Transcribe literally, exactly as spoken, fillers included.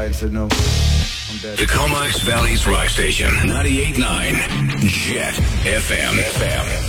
and said, no, I'm dead. The Comox Valley's rock station, ninety-eight point nine Jet F M.